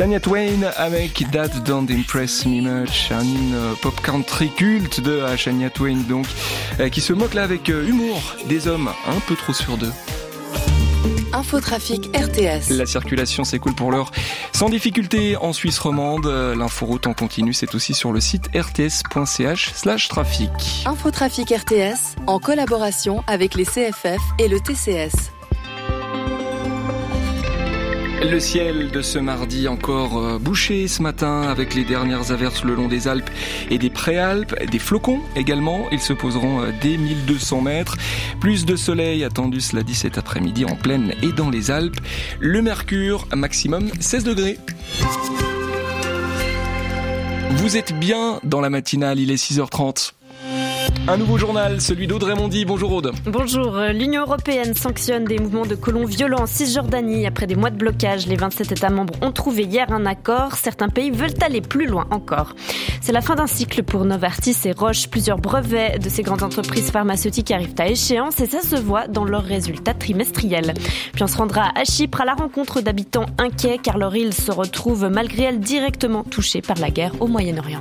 Shania Twain avec That Don't Impress Me Much, un hymne pop country culte de Shania Twain donc, qui se moque là avec humour des hommes un peu trop sûrs d'eux. Infotrafic RTS. La circulation s'écoule pour l'heure sans difficulté en Suisse romande. L'inforoute en continu, c'est aussi sur le site rts.ch/trafic. Infotrafic RTS en collaboration avec les CFF et le TCS. Le ciel de ce mardi encore bouché ce matin avec les dernières averses le long des Alpes et des Préalpes, des flocons également. Ils se poseront dès 1200 mètres. Plus de soleil attendu, cela dit, cet après-midi en plaine et dans les Alpes. Le mercure maximum 16 degrés. Vous êtes bien dans la matinale, il est 6h30. Un nouveau journal, celui d'Audrey Mondy. Bonjour Aude. Bonjour. L'Union européenne sanctionne des mouvements de colons violents en Cisjordanie. Après des mois de blocage, les 27 États membres ont trouvé hier un accord. Certains pays veulent aller plus loin encore. C'est la fin d'un cycle pour Novartis et Roche. Plusieurs brevets de ces grandes entreprises pharmaceutiques arrivent à échéance et ça se voit dans leurs résultats trimestriels. Puis on se rendra à Chypre à la rencontre d'habitants inquiets car leur île se retrouve malgré elle directement touchée par la guerre au Moyen-Orient.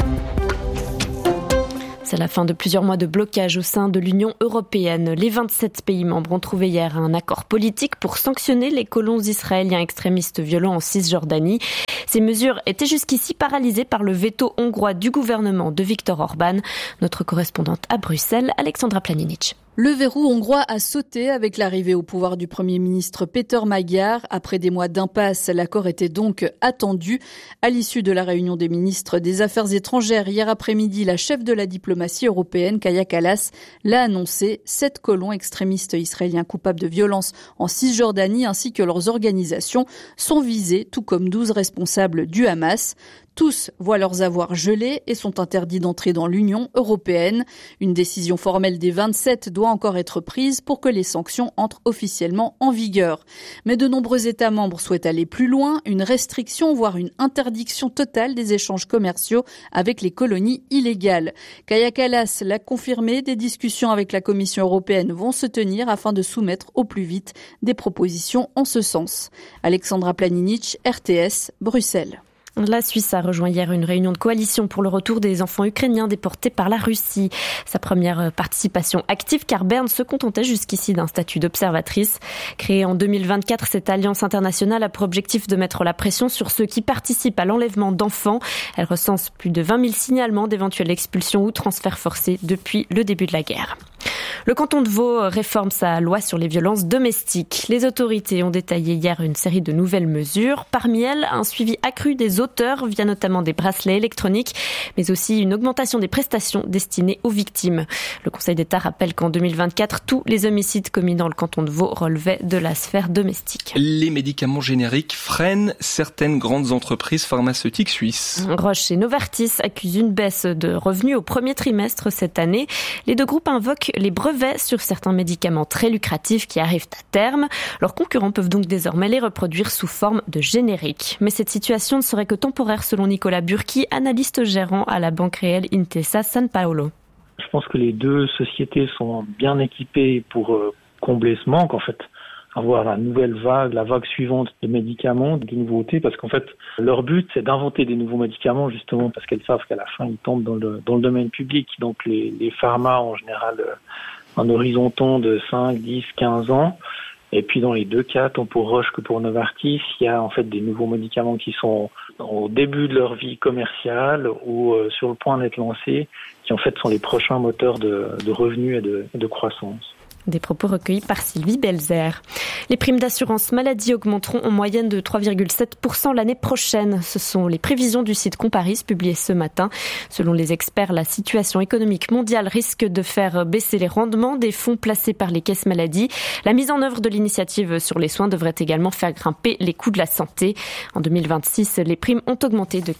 C'est la fin de plusieurs mois de blocage au sein de l'Union européenne. Les 27 pays membres ont trouvé hier un accord politique pour sanctionner les colons israéliens extrémistes violents en Cisjordanie. Ces mesures étaient jusqu'ici paralysées par le veto hongrois du gouvernement de Viktor Orban. Notre correspondante à Bruxelles, Alexandra Planinic. Le verrou hongrois a sauté avec l'arrivée au pouvoir du Premier ministre Péter Magyar. Après des mois d'impasse, l'accord était donc attendu. À l'issue de la réunion des ministres des Affaires étrangères hier après-midi, la chef de la diplomatie européenne, Kaja Kallas, l'a annoncé. 7 colons extrémistes israéliens coupables de violences en Cisjordanie ainsi que leurs organisations sont visés, tout comme 12 responsables du Hamas. Tous voient leurs avoirs gelés et sont interdits d'entrer dans l'Union européenne. Une décision formelle des 27 doit encore être prise pour que les sanctions entrent officiellement en vigueur. Mais de nombreux États membres souhaitent aller plus loin, une restriction, voire une interdiction totale des échanges commerciaux avec les colonies illégales. Kaja Kallas l'a confirmé, des discussions avec la Commission européenne vont se tenir afin de soumettre au plus vite des propositions en ce sens. Alexandra Planinic, RTS, Bruxelles. La Suisse a rejoint hier une réunion de coalition pour le retour des enfants ukrainiens déportés par la Russie. Sa première participation active car Berne se contentait jusqu'ici d'un statut d'observatrice. Créée en 2024, cette alliance internationale a pour objectif de mettre la pression sur ceux qui participent à l'enlèvement d'enfants. Elle recense plus de 20 000 signalements d'éventuelles expulsions ou transferts forcés depuis le début de la guerre. Le canton de Vaud réforme sa loi sur les violences domestiques. Les autorités ont détaillé hier une série de nouvelles mesures. Parmi elles, un suivi accru des auteurs via notamment des bracelets électroniques, mais aussi une augmentation des prestations destinées aux victimes. Le Conseil d'État rappelle qu'en 2024, tous les homicides commis dans le canton de Vaud relevaient de la sphère domestique. Les médicaments génériques freinent certaines grandes entreprises pharmaceutiques suisses. Roche et Novartis accusent une baisse de revenus au premier trimestre cette année. Les deux groupes invoquent les brevets sur certains médicaments très lucratifs qui arrivent à terme. Leurs concurrents peuvent donc désormais les reproduire sous forme de génériques. Mais cette situation ne serait que temporaire selon Nicolas Burki, analyste gérant à la banque réelle Intesa San Paolo. Je pense que les deux sociétés sont bien équipées pour combler ce manque, en fait. Avoir la nouvelle vague, la vague suivante de médicaments, de nouveautés, parce qu'en fait, leur but, c'est d'inventer des nouveaux médicaments, justement, parce qu'elles savent qu'à la fin, ils tombent dans le domaine public. Donc, les pharma, en général, un horizon de 5, 10, 15 ans. Et puis, dans les deux cas, tant pour Roche que pour Novartis, il y a en fait des nouveaux médicaments qui sont au début de leur vie commerciale ou sur le point d'être lancés, qui en fait sont les prochains moteurs de revenus et de croissance. Des propos recueillis par Sylvie Belzer. Les primes d'assurance maladie augmenteront en moyenne de 3,7% l'année prochaine. Ce sont les prévisions du site Comparis publiées ce matin. Selon les experts, la situation économique mondiale risque de faire baisser les rendements des fonds placés par les caisses maladie. La mise en œuvre de l'initiative sur les soins devrait également faire grimper les coûts de la santé. En 2026, les primes ont augmenté de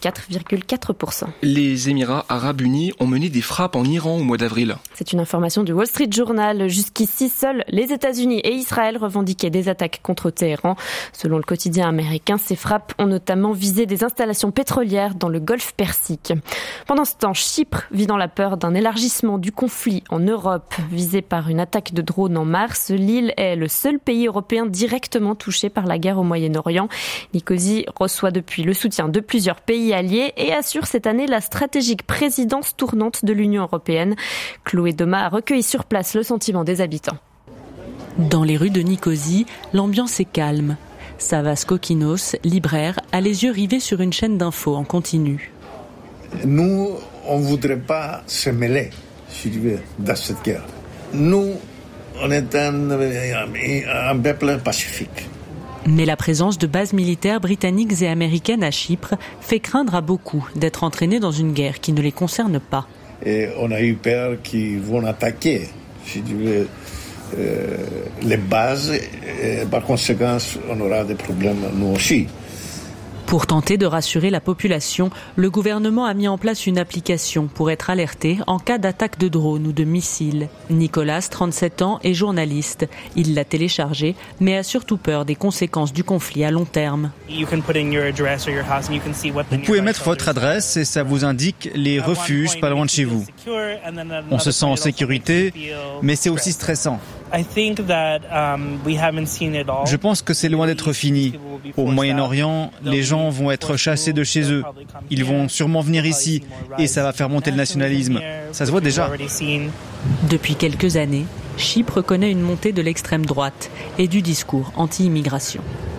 4,4%. Les Émirats arabes unis ont mené des frappes en Iran au mois d'avril. C'est une information du Wall Street Journal. Jusqu'ici, Russie, seuls les États-Unis et Israël revendiquaient des attaques contre Téhéran. Selon le quotidien américain, ces frappes ont notamment visé des installations pétrolières dans le golfe Persique. Pendant ce temps, Chypre vit dans la peur d'un élargissement du conflit en Europe. Visée par une attaque de drone en mars, l'île est le seul pays européen directement touché par la guerre au Moyen-Orient. Nicosie reçoit depuis le soutien de plusieurs pays alliés et assure cette année la stratégique présidence tournante de l'Union européenne. Chloé Doma a recueilli sur place le sentiment des habitants. Dans les rues de Nicosie, l'ambiance est calme. Savas Kokinos, libraire, a les yeux rivés sur une chaîne d'infos en continu. Nous, on ne voudrait pas se mêler, si tu veux, dans cette guerre. Nous, on est un peuple pacifique. Mais la présence de bases militaires britanniques et américaines à Chypre fait craindre à beaucoup d'être entraînés dans une guerre qui ne les concerne pas. Et on a eu peur qu'ils vont attaquer, si tu veux, les bases. Et par conséquent, on aura des problèmes nous aussi. Pour tenter de rassurer la population, le gouvernement a mis en place une application pour être alerté en cas d'attaque de drone ou de missile. Nicolas, 37 ans, est journaliste. Il l'a téléchargée, mais a surtout peur des conséquences du conflit à long terme. Vous pouvez mettre votre adresse et ça vous indique les refuges pas loin de chez vous. On se sent en sécurité, mais c'est aussi stressant. Je pense que c'est loin d'être fini. Au Moyen-Orient, les gens vont être chassés de chez eux. Ils vont sûrement venir ici et ça va faire monter le nationalisme. Ça se voit déjà. Depuis quelques années, Chypre connaît une montée de l'extrême droite et du discours anti-immigration.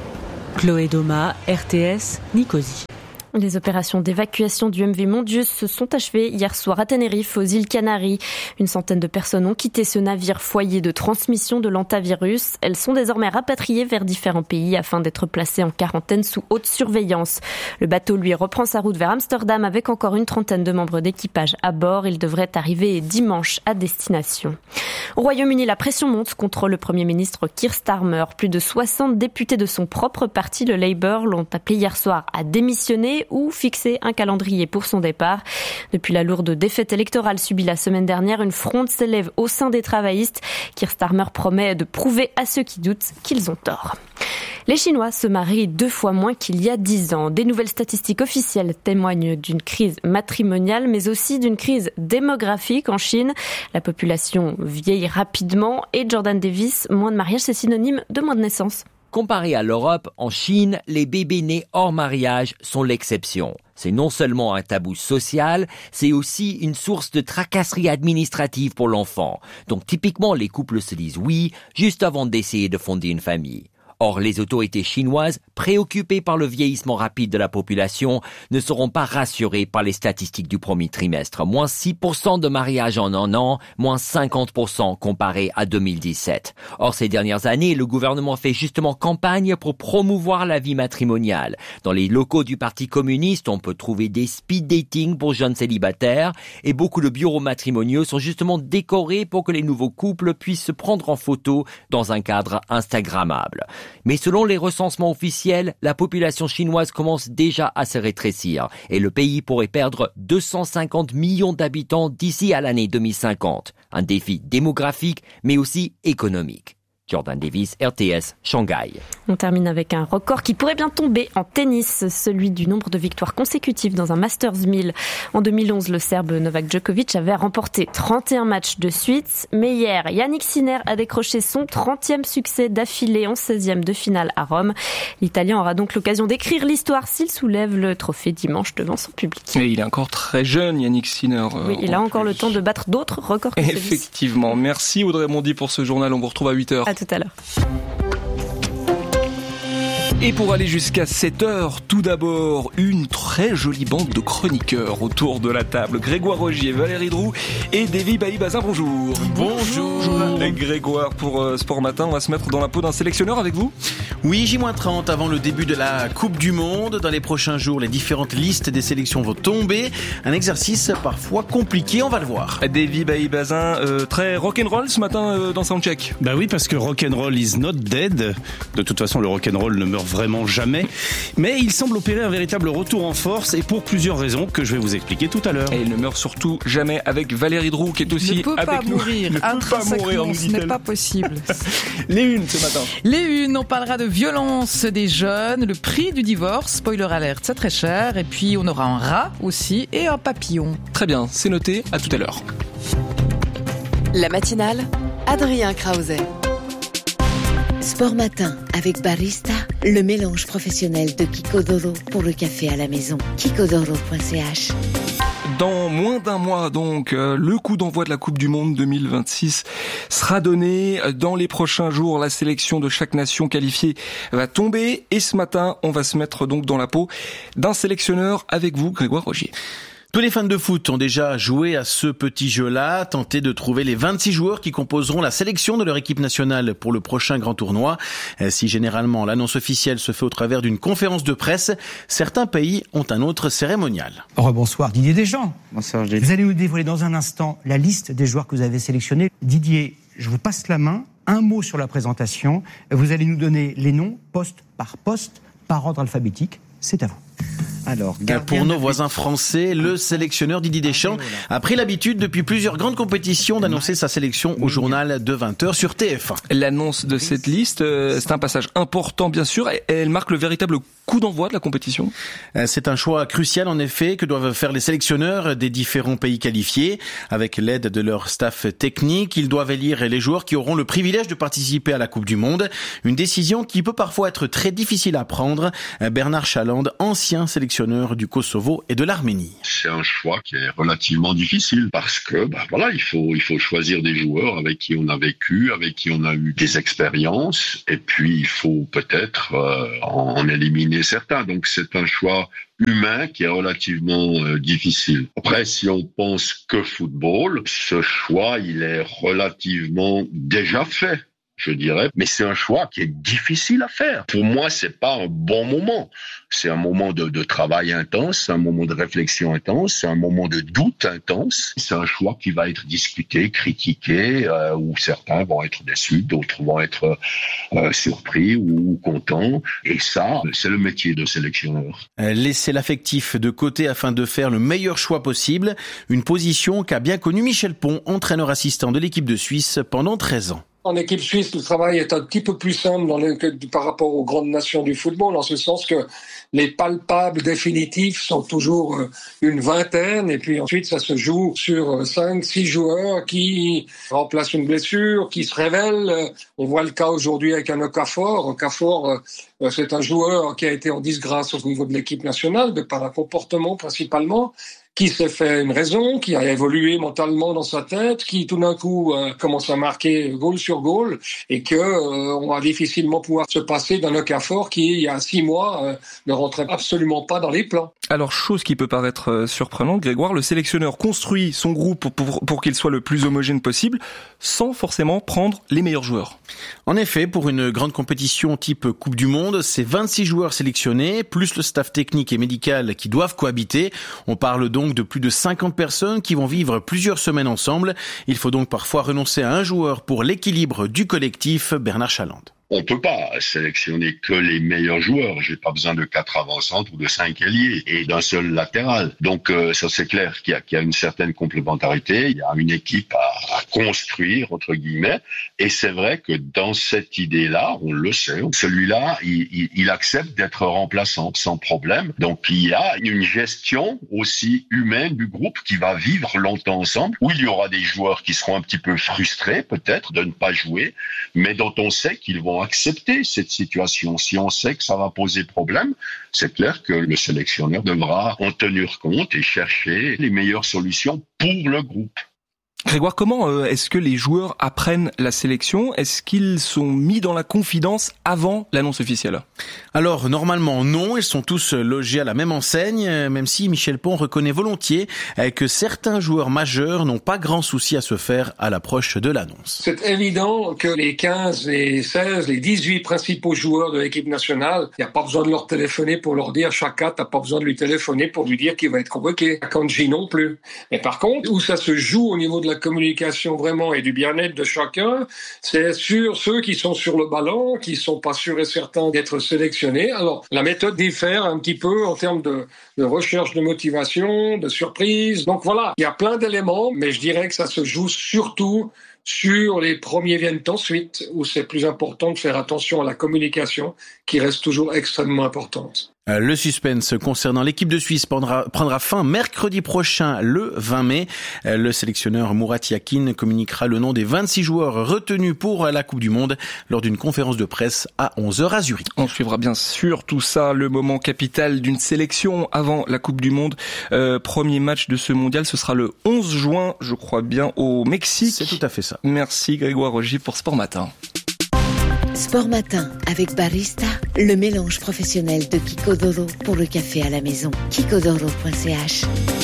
Chloé Doma, RTS, Nicosie. Les opérations d'évacuation du MV Mondius se sont achevées hier soir à Tenerife, aux îles Canaries. Une centaine de personnes ont quitté ce navire foyer de transmission de l'hantavirus. Elles sont désormais rapatriées vers différents pays afin d'être placées en quarantaine sous haute surveillance. Le bateau, lui, reprend sa route vers Amsterdam avec encore une trentaine de membres d'équipage à bord. Il devrait arriver dimanche à destination. Au Royaume-Uni, la pression monte contre le Premier ministre Keir Starmer. Plus de 60 députés de son propre parti, le Labour, l'ont appelé hier soir à démissionner ou fixer un calendrier pour son départ. Depuis la lourde défaite électorale subie la semaine dernière, une fronde s'élève au sein des travaillistes. Keir Starmer promet de prouver à ceux qui doutent qu'ils ont tort. Les Chinois se marient 2 fois moins qu'il y a 10 ans. Des nouvelles statistiques officielles témoignent d'une crise matrimoniale, mais aussi d'une crise démographique en Chine. La population vieillit rapidement et Jordan Davis, moins de mariage, c'est synonyme de moins de naissance. Comparé à l'Europe, en Chine, les bébés nés hors mariage sont l'exception. C'est non seulement un tabou social, c'est aussi une source de tracasserie administrative pour l'enfant. Donc typiquement, les couples se disent oui, juste avant d'essayer de fonder une famille. Or, les autorités chinoises, préoccupées par le vieillissement rapide de la population, ne seront pas rassurées par les statistiques du premier trimestre. Moins 6% de mariages en un an, moins 50% comparé à 2017. Or, ces dernières années, le gouvernement fait justement campagne pour promouvoir la vie matrimoniale. Dans les locaux du Parti communiste, on peut trouver des speed dating pour jeunes célibataires et beaucoup de bureaux matrimoniaux sont justement décorés pour que les nouveaux couples puissent se prendre en photo dans un cadre instagrammable. Mais selon les recensements officiels, la population chinoise commence déjà à se rétrécir et le pays pourrait perdre 250 millions d'habitants d'ici à l'année 2050. Un défi démographique, mais aussi économique. Jordan Davis, RTS, Shanghai. On termine avec un record qui pourrait bien tomber en tennis, celui du nombre de victoires consécutives dans un Masters 1000. En 2011, le Serbe Novak Djokovic avait remporté 31 matchs de suite. Mais hier, Yannick Sinner a décroché son 30e succès d'affilée en 16e de finale à Rome. L'Italien aura donc l'occasion d'écrire l'histoire s'il soulève le trophée dimanche devant son public. Et il est encore très jeune, Yannick Sinner. Oui, il a encore le temps de battre d'autres records que celui-ci. Effectivement. Merci Audrey Mondy pour ce journal. On vous retrouve à 8h. À tout à l'heure. Et pour aller jusqu'à 7h, tout d'abord, une très jolie bande de chroniqueurs autour de la table. Grégoire Rogier, Valérie Droux et Davy Bailly-Bazin, bonjour. Bonjour. Et Grégoire, pour Sport Matin, on va se mettre dans la peau d'un sélectionneur avec vous. Oui, J-30 avant le début de la Coupe du Monde. Dans les prochains jours, les différentes listes des sélections vont tomber. Un exercice parfois compliqué, on va le voir. Davy Bailly-Bazin, très rock'n'roll ce matin dans Soundcheck. Bah oui, parce que rock'n'roll is not dead. De toute façon, le rock'n'roll ne meurt meurt vraiment jamais. Mais il semble opérer un véritable retour en force et pour plusieurs raisons que je vais vous expliquer tout à l'heure. Et il ne meurt surtout jamais avec Valérie Droux qui est aussi avec nous. Il ne peut pas mourir, ce n'est pas possible. Les unes ce matin. Les unes, on parlera de violence des jeunes, le prix du divorce, spoiler alert, c'est très cher. Et puis on aura un rat aussi et un papillon. Très bien, c'est noté, à tout à l'heure. La matinale, Adrien Krause. Sport matin avec Barista, le mélange professionnel de Kikodoro pour le café à la maison. Kikodoro.ch. Dans moins d'un mois, donc, le coup d'envoi de la Coupe du Monde 2026 sera donné. Dans les prochains jours, la sélection de chaque nation qualifiée va tomber. Et ce matin, on va se mettre donc dans la peau d'un sélectionneur avec vous, Grégoire Rogier. Tous les fans de foot ont déjà joué à ce petit jeu-là, tenté de trouver les 26 joueurs qui composeront la sélection de leur équipe nationale pour le prochain grand tournoi. Si généralement l'annonce officielle se fait au travers d'une conférence de presse, certains pays ont un autre cérémonial. Rebonsoir Didier Deschamps. Bonsoir. Vous allez nous dévoiler dans un instant la liste des joueurs que vous avez sélectionnés. Didier, je vous passe la main. Un mot sur la présentation. Vous allez nous donner les noms poste, par ordre alphabétique. C'est à vous. Alors, pour nos voisins français, le sélectionneur Didier Deschamps a pris l'habitude depuis plusieurs grandes compétitions d'annoncer sa sélection au journal de 20h sur TF1. L'annonce de cette liste, c'est un passage important bien sûr, et elle marque le véritable coup d'envoi de la compétition. C'est un choix crucial en effet que doivent faire les sélectionneurs des différents pays qualifiés. Avec l'aide de leur staff technique, ils doivent élire les joueurs qui auront le privilège de participer à la Coupe du Monde. Une décision qui peut parfois être très difficile à prendre. Bernard Chaland, ancien sélectionneur du Kosovo et de l'Arménie. C'est un choix qui est relativement difficile parce que il faut choisir des joueurs avec qui on a vécu, avec qui on a eu des expériences, et puis il faut peut-être en éliminer certains. Donc c'est un choix humain qui est relativement difficile. Après, si on pense que football, ce choix il est relativement déjà fait, je dirais, mais c'est un choix qui est difficile à faire. Pour moi, c'est pas un bon moment. C'est un moment de travail intense, c'est un moment de réflexion intense, c'est un moment de doute intense. C'est un choix qui va être discuté, critiqué, où certains vont être déçus, d'autres vont être surpris ou contents. Et ça, c'est le métier de sélectionneur. Laisser l'affectif de côté afin de faire le meilleur choix possible, une position qu'a bien connue Michel Pon, entraîneur assistant de l'équipe de Suisse pendant 13 ans. En équipe suisse, le travail est un petit peu plus simple par rapport aux grandes nations du football, en ce sens que les palpables définitifs sont toujours une vingtaine, et puis ensuite ça se joue sur 5-6 joueurs qui remplacent une blessure, qui se révèlent. On voit le cas aujourd'hui avec un Okafor. Okafor, c'est un joueur qui a été en disgrâce au niveau de l'équipe nationale, par un comportement principalement, qui s'est fait une raison, qui a évolué mentalement dans sa tête, qui tout d'un coup commence à marquer goal sur goal, et que on va difficilement pouvoir se passer d'un Okafor qui, il y a 6 mois, ne rentrait absolument pas dans les plans. Alors, chose qui peut paraître surprenante, Grégoire, le sélectionneur construit son groupe pour qu'il soit le plus homogène possible, sans forcément prendre les meilleurs joueurs. En effet, pour une grande compétition type Coupe du Monde, c'est 26 joueurs sélectionnés, plus le staff technique et médical qui doivent cohabiter. On parle donc de plus de 50 personnes qui vont vivre plusieurs semaines ensemble. Il faut donc parfois renoncer à un joueur pour l'équilibre du collectif. Bernard Chaland. On peut pas sélectionner que les meilleurs joueurs. J'ai pas besoin de 4 avancantes ou de 5 ailiers et d'un seul latéral. Donc ça c'est clair qu'il y a une certaine complémentarité. Il y a une équipe à construire entre guillemets. Et c'est vrai que dans cette idée-là, on le sait, celui-là, il accepte d'être remplaçant sans problème. Donc il y a une gestion aussi humaine du groupe qui va vivre longtemps ensemble. Où il y aura des joueurs qui seront un petit peu frustrés peut-être de ne pas jouer, mais dont on sait qu'ils vont accepter cette situation. Si on sait que ça va poser problème, c'est clair que le sélectionneur devra en tenir compte et chercher les meilleures solutions pour le groupe. Grégoire, comment est-ce que les joueurs apprennent la sélection ? Est-ce qu'ils sont mis dans la confidence avant l'annonce officielle ? Alors, normalement, non. Ils sont tous logés à la même enseigne, même si Michel Pon reconnaît volontiers que certains joueurs majeurs n'ont pas grand souci à se faire à l'approche de l'annonce. C'est évident que les 15, les 16, les 18 principaux joueurs de l'équipe nationale, il n'y a pas besoin de leur téléphoner pour leur dire, Chaka, t'as pas besoin de lui téléphoner pour lui dire qu'il va être convoqué. Kanji non plus. Mais par contre, où ça se joue au niveau de la la communication vraiment et du bien-être de chacun, c'est sur ceux qui sont sur le ballon, qui sont pas sûrs et certains d'être sélectionnés. Alors, la méthode diffère un petit peu en termes de recherche de motivation, de surprise. Donc voilà, il y a plein d'éléments, mais je dirais que ça se joue surtout sur les premiers viennent ensuite, où c'est plus important de faire attention à la communication, qui reste toujours extrêmement importante. Le suspense concernant l'équipe de Suisse prendra fin mercredi prochain, le 20 mai. Le sélectionneur Murat Yakin communiquera le nom des 26 joueurs retenus pour la Coupe du Monde lors d'une conférence de presse à 11h à Zurich. On suivra bien sûr tout ça, le moment capital d'une sélection avant la Coupe du Monde. Premier match de ce mondial, ce sera le 11 juin, je crois bien, au Mexique. C'est tout à fait ça. Merci Grégoire Rogy pour Sport Matin. Sport Matin avec Barista, le mélange professionnel de Kiko Doro pour le café à la maison. kikodoro.ch.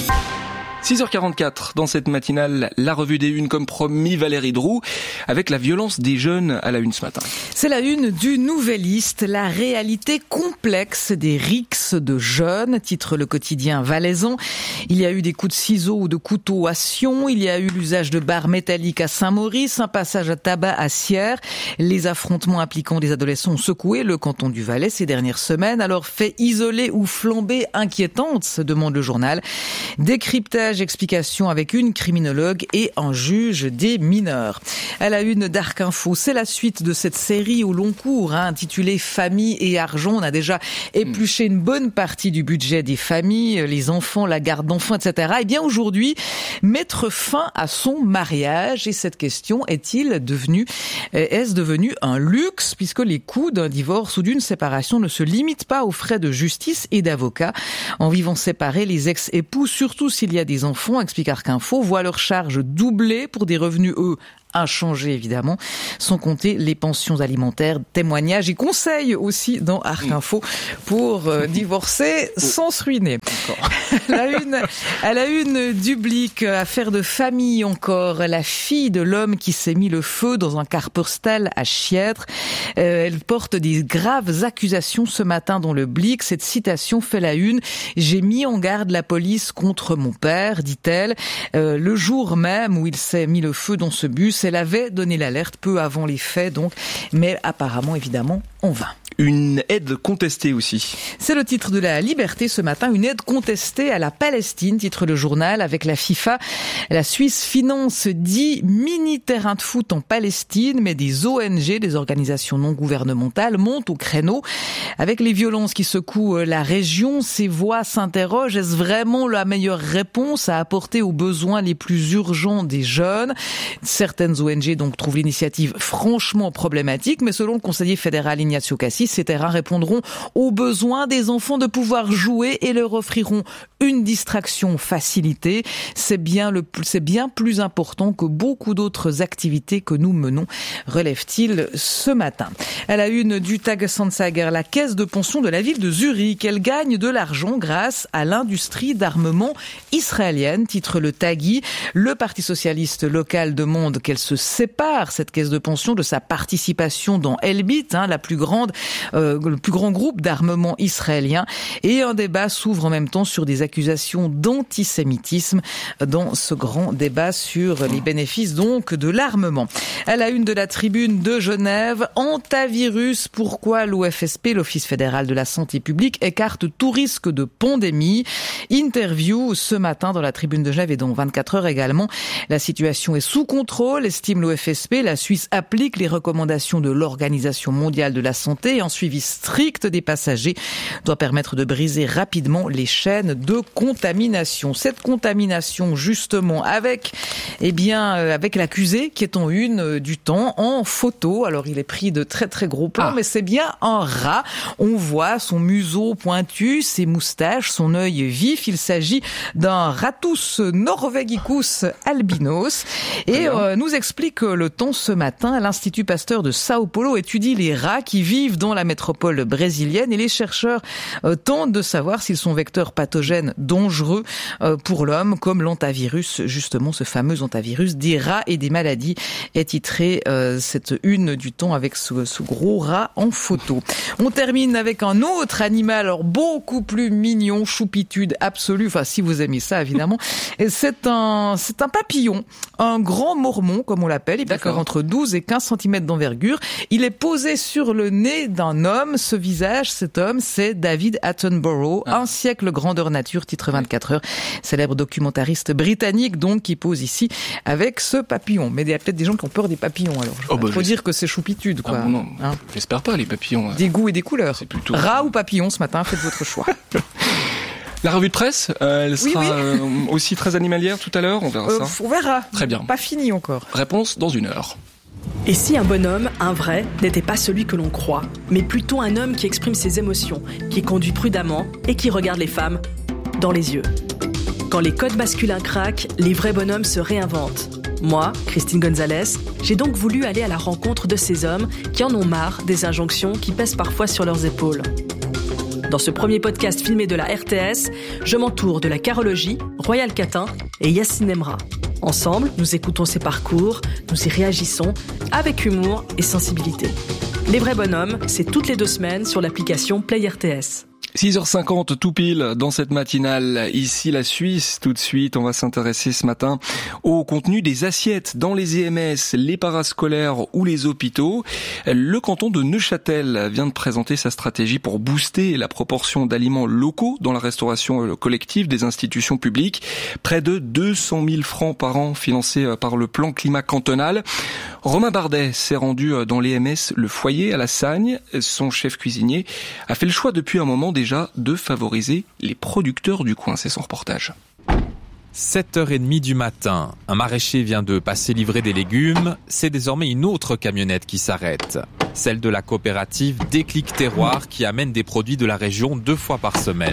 6h44, dans cette matinale, la revue des unes comme promis, Valérie Droux, avec la violence des jeunes à la une ce matin. C'est la une du Nouvelliste, la réalité complexe des rixes de jeunes, titre le quotidien valaisan. Il y a eu des coups de ciseaux ou de couteaux à Sion, il y a eu l'usage de barres métalliques à Saint-Maurice, un passage à tabac à Sierre. Les affrontements impliquant des adolescents ont secoué le canton du Valais ces dernières semaines. Alors, faits isolés ou flambées inquiétantes, se demande le journal. Décryptage, explication avec une criminologue et un juge des mineurs. À la une d'Arc Info, c'est la suite de cette série au long cours, intitulée Famille et argent. On a déjà épluché une bonne partie du budget des familles, les enfants, la garde d'enfants, etc. Et bien aujourd'hui, mettre fin à son mariage. Et cette question, est-ce devenu un luxe, puisque les coûts d'un divorce ou d'une séparation ne se limitent pas aux frais de justice et d'avocat. En vivant séparés, les ex-époux, surtout s'il y a des enfants, explique Arc Info, voient leurs charges doubler pour des revenus, inchangés évidemment, sans compter les pensions alimentaires, témoignages et conseils aussi dans Arc Info pour divorcer sans se ruiner. À la une du Blick, affaire de famille encore, la fille de l'homme qui s'est mis le feu dans un car postal à Chiètre. Elle porte des graves accusations ce matin dans le Blick. Cette citation fait la une. J'ai mis en garde la police contre mon père, dit-elle. Le jour même où il s'est mis le feu dans ce bus, elle avait donné l'alerte peu avant les faits, donc, mais apparemment, évidemment, en vain. Une aide contestée aussi. C'est le titre de la Liberté ce matin, une aide contestée à la Palestine, titre le journal, avec la FIFA. La Suisse finance 10 mini-terrains de foot en Palestine, mais des ONG, des organisations non gouvernementales, montent au créneau. Avec les violences qui secouent la région, ces voix s'interrogent, est-ce vraiment la meilleure réponse à apporter aux besoins les plus urgents des jeunes? Certaines ONG donc trouvent l'initiative franchement problématique, mais selon le conseiller fédéral Ignacio Cassis, ces terrains répondront aux besoins des enfants de pouvoir jouer et leur offriront une distraction facilitée. C'est bien plus important que beaucoup d'autres activités que nous menons, relève-t-il ce matin. À la une du Tagesanzeiger, la caisse de pension de la ville de Zurich, elle gagne de l'argent grâce à l'industrie d'armement israélienne, titre le Tagui. Le Parti socialiste local demande qu'elle se sépare, cette caisse de pension, de sa participation dans Elbit, le plus grand groupe d'armement israélien. Et un débat s'ouvre en même temps sur des accusations d'antisémitisme dans ce grand débat sur les bénéfices donc de l'armement. À la une de la Tribune de Genève, antivirus, pourquoi l'OFSP, l'Office fédéral de la santé publique, écarte tout risque de pandémie. Interview ce matin dans la Tribune de Genève et dans 24 heures également. La situation est sous contrôle, estime l'OFSP. La Suisse applique les recommandations de l'Organisation mondiale de la santé et un suivi strict des passagers doit permettre de briser rapidement les chaînes de contamination. Cette contamination, justement, avec l'accusé qui est en une du Temps en photo. Alors, il est pris de très très gros plans, mais c'est bien un rat. On voit son museau pointu, ses moustaches, son œil vif. Il s'agit d'un Ratus norvegicus albinos. Et nous explique le Temps ce matin, l'Institut Pasteur de Sao Paulo étudie les rats qui vivent dans dans la métropole brésilienne et les chercheurs tentent de savoir s'ils sont vecteurs pathogènes dangereux pour l'homme, comme l'hantavirus, justement ce fameux hantavirus des rats et des maladies, est titré cette une du Temps avec ce gros rat en photo. On termine avec un autre animal, alors beaucoup plus mignon, choupitude absolue, enfin si vous aimez ça évidemment. Et c'est un papillon, un grand mormon comme on l'appelle, il peut faire entre 12 et 15 cm d'envergure. Il est posé sur le nez d'un homme, ce visage, cet homme, c'est David Attenborough, Un siècle grandeur nature, titre 24 heures, célèbre documentariste britannique donc qui pose ici avec ce papillon. Mais il y a peut-être des gens qui ont peur des papillons alors. Faut dire que c'est choupitude quoi. Non, j'espère pas les papillons. Des goûts et des couleurs. C'est plutôt rat ou papillon ce matin, faites votre choix. La revue de presse, elle sera aussi très animalière tout à l'heure, on verra ça. On verra. Très bien. Pas fini encore. Réponse dans 1 heure. Et si un bonhomme, un vrai, n'était pas celui que l'on croit, mais plutôt un homme qui exprime ses émotions, qui conduit prudemment et qui regarde les femmes dans les yeux. Quand les codes masculins craquent, les vrais bonhommes se réinventent. Moi, Christine Gonzalez, j'ai donc voulu aller à la rencontre de ces hommes qui en ont marre des injonctions qui pèsent parfois sur leurs épaules. Dans ce premier podcast filmé de la RTS, je m'entoure de la carologie, Royal Catin et Yacine Emra. Ensemble, nous écoutons ces parcours, nous y réagissons avec humour et sensibilité. Les vrais bonhommes, c'est toutes les 2 semaines sur l'application Play RTS. 6h50 tout pile dans cette matinale. Ici la Suisse, tout de suite, on va s'intéresser ce matin au contenu des assiettes dans les EMS, les parascolaires ou les hôpitaux. Le canton de Neuchâtel vient de présenter sa stratégie pour booster la proportion d'aliments locaux dans la restauration collective des institutions publiques. Près de 200 000 francs par an financés par le plan climat cantonal. Romain Bardet s'est rendu dans l'EMS Le Foyer à La Sagne. Son chef cuisinier a fait le choix depuis un moment déjà de favoriser les producteurs du coin. C'est son reportage. 7h30 du matin, un maraîcher vient de passer livrer des légumes. C'est désormais une autre camionnette qui s'arrête. Celle de la coopérative Déclic Terroir qui amène des produits de la région 2 fois par semaine.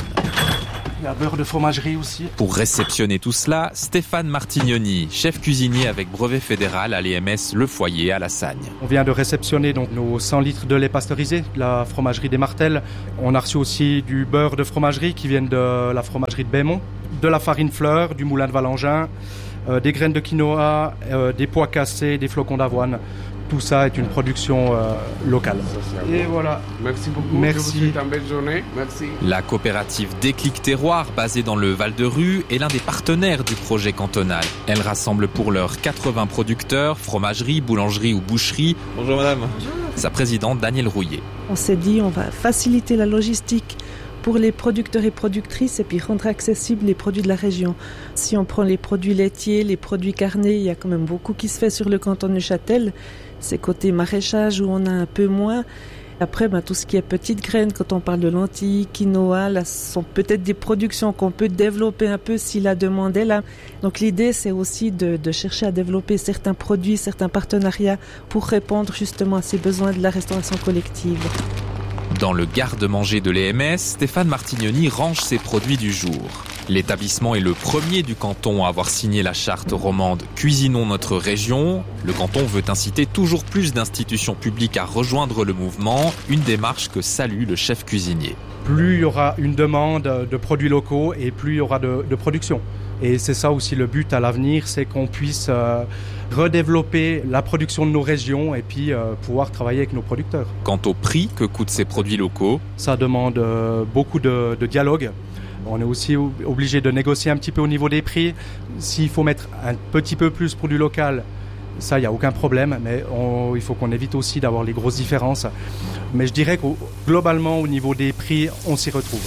Il y a beurre de fromagerie aussi. Pour réceptionner tout cela, Stéphane Martignoni, chef cuisinier avec brevet fédéral à l'EMS Le Foyer à La Sagne. On vient de réceptionner donc nos 100 litres de lait pasteurisé de la fromagerie des Martels. On a reçu aussi du beurre de fromagerie qui vient de la fromagerie de Bémont, de la farine fleur, du moulin de Valangin, des graines de quinoa, des pois cassés, des flocons d'avoine. Tout ça est une production locale. Et voilà. Merci beaucoup. Merci. Je vous souhaite une belle journée. Merci. La coopérative Déclic Terroir, basée dans le Val-de-Rue, est l'un des partenaires du projet cantonal. Elle rassemble pour l'heure 80 producteurs, fromageries, boulangeries ou boucheries. Bonjour madame. Bonjour. Sa présidente Danielle Rouillet. On s'est dit on va faciliter la logistique pour les producteurs et productrices et puis rendre accessibles les produits de la région. Si on prend les produits laitiers, les produits carnés, il y a quand même beaucoup qui se fait sur le canton de Neuchâtel. C'est côté maraîchage où on a un peu moins. Après, tout ce qui est petites graines, quand on parle de lentilles, quinoa, là, ce sont peut-être des productions qu'on peut développer un peu si la demande est là. Donc l'idée, c'est aussi de chercher à développer certains produits, certains partenariats pour répondre justement à ces besoins de la restauration collective. Dans le garde-manger de l'EMS, Stéphane Martignoni range ses produits du jour. L'établissement est le premier du canton à avoir signé la charte romande « Cuisinons notre région ». Le canton veut inciter toujours plus d'institutions publiques à rejoindre le mouvement, une démarche que salue le chef cuisinier. Plus il y aura une demande de produits locaux et plus il y aura de production. Et c'est ça aussi le but à l'avenir, c'est qu'on puisse redévelopper la production de nos régions et puis pouvoir travailler avec nos producteurs. Quant au prix que coûtent ces produits locaux, ça demande beaucoup de dialogue. On est aussi obligé de négocier un petit peu au niveau des prix. S'il faut mettre un petit peu plus pour du local, ça, il n'y a aucun problème, mais il faut qu'on évite aussi d'avoir les grosses différences. Mais je dirais que globalement, au niveau des prix, on s'y retrouve.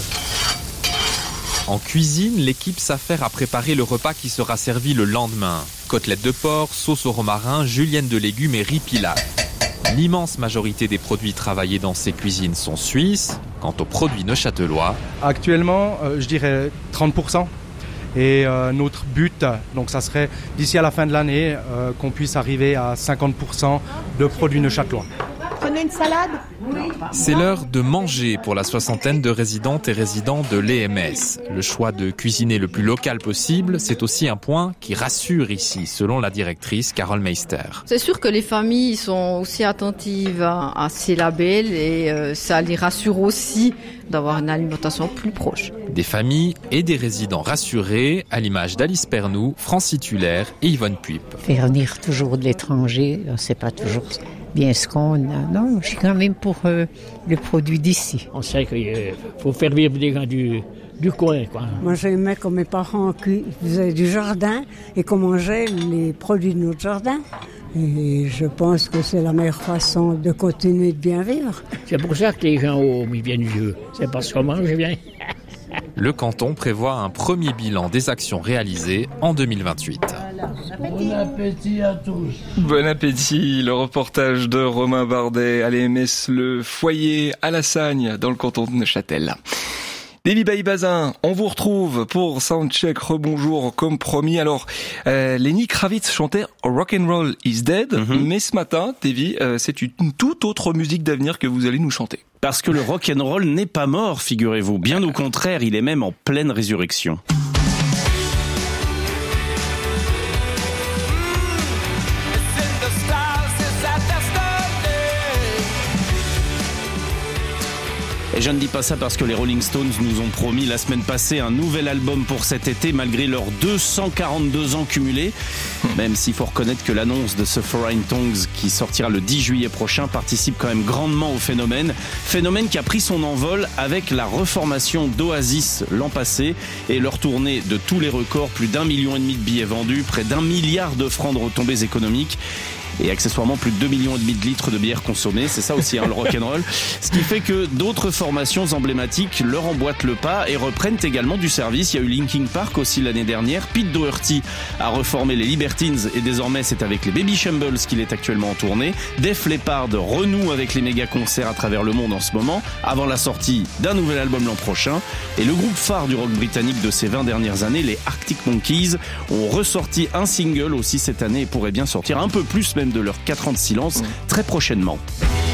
En cuisine, l'équipe s'affaire à préparer le repas qui sera servi le lendemain. Côtelettes de porc, sauce au romarin, julienne de légumes et riz pilaf. L'immense majorité des produits travaillés dans ces cuisines sont suisses. Quant aux produits neuchâtelois... Actuellement, je dirais 30%. Et notre but, donc ça serait d'ici à la fin de l'année, qu'on puisse arriver à 50% de produits neuchâtelois. prenez une salade? C'est l'heure de manger pour la soixantaine de résidentes et résidents de l'EMS. Le choix de cuisiner le plus local possible, c'est aussi un point qui rassure ici, selon la directrice Carole Meister. C'est sûr que les familles sont aussi attentives à ces labels et ça les rassure aussi d'avoir une alimentation plus proche. Des familles et des résidents rassurés, à l'image d'Alice Pernou, Francis Tuller et Yvonne Puip. Faire venir toujours de l'étranger, c'est pas toujours bien ce qu'on a. Non, je suis quand même pour le produit d'ici. On sait qu'il faut faire vivre des gens du coin, quoi. Moi, j'aimais que mes parents faisaient du jardin et qu'on mangeait les produits de notre jardin. Et je pense que c'est la meilleure façon de continuer de bien vivre. C'est pour ça que les gens ils viennent vieux. C'est parce qu'on mange bien. Le canton prévoit un premier bilan des actions réalisées en 2028. Bon appétit à tous. Bon appétit, le reportage de Romain Bardet à l'EMS, le foyer à la Sagne, dans le canton de Neuchâtel. Davy Baïbazin, on vous retrouve pour Soundcheck, rebonjour comme promis. Alors, Lenny Kravitz chantait Rock'n'Roll is Dead, mais ce matin, Davy, c'est une toute autre musique d'avenir que vous allez nous chanter. Parce que le rock'n'roll n'est pas mort, figurez-vous. Bien au contraire, il est même en pleine résurrection. Et je ne dis pas ça parce que les Rolling Stones nous ont promis la semaine passée un nouvel album pour cet été malgré leurs 242 ans cumulés. Même s'il faut reconnaître que l'annonce de ce Foreign Tongues qui sortira le 10 juillet prochain participe quand même grandement au phénomène. Phénomène qui a pris son envol avec la reformation d'Oasis l'an passé et leur tournée de tous les records, plus d'1,5 million de billets vendus, près d'1 milliard de francs de retombées économiques. Et accessoirement plus de 2,5 millions de litres de bière consommée, c'est ça aussi le rock'n'roll. Ce qui fait que d'autres formations emblématiques leur emboîtent le pas et reprennent également du service. Il y a eu Linkin Park aussi l'année dernière. Pete Doherty a reformé les Libertines et désormais c'est avec les Baby Shambles qu'il est actuellement en tournée. Def Leppard renoue avec les méga concerts à travers le monde en ce moment, avant la sortie d'un nouvel album l'an prochain. Et le groupe phare du rock britannique de ces 20 dernières années, les Arctic Monkeys, ont ressorti un single aussi cette année et pourraient bien sortir un peu plus même de leurs 4 ans de silence très prochainement.